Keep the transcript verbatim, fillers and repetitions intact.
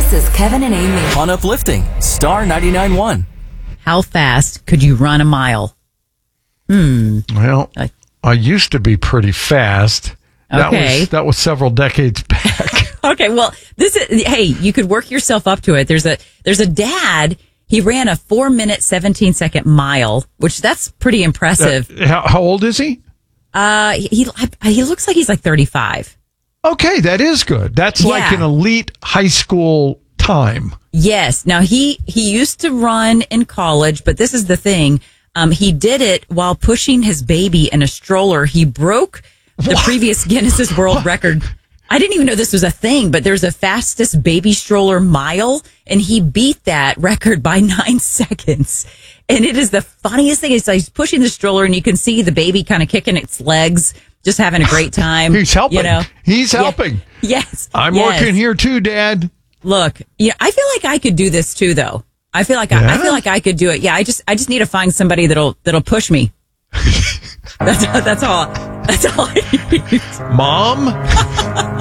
This is Kevin and Amy. On Uplifting, Star ninety-nine point one. How fast could you run a mile? Hmm. Well, I used to be pretty fast. That Okay. was that was several decades back. Okay, well, this is, hey, you could work yourself up to it. There's a there's a dad. He ran a four minute seventeen second mile, which that's pretty impressive. Uh, how, how old is he? Uh, he he looks like he's like thirty-five. Okay, that is good. That's Yeah. like an elite high school time. Yes. Now he he used to run in college, but this is the thing. Um, he did it while pushing his baby in a stroller. He broke the What? previous Guinness World Record. I didn't even know this was a thing, but there's a fastest baby stroller mile, and he beat that record by nine seconds. And it is the funniest thing. It's like he's pushing the stroller, and you can see the baby kind of kicking its legs, just having a great time. He's helping. You know? He's Yeah. helping. Yes. I'm yes. working here too, Dad. Look, yeah, I feel like I could do this too, though. I feel like I, I Yeah? feel like I could do it. Yeah, I just I just need to find somebody that'll that'll push me. that's that's all. That's all I need. Mom?